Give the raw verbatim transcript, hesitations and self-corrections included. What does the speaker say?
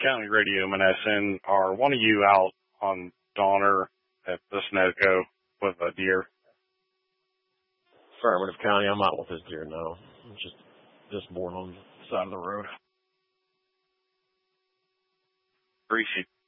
County Radio Monessen. Are one of you out on Donner at the Sunoco with a deer? Affirmative, County. I'm out with this deer now. I'm just just born on the side of the road. Appreciate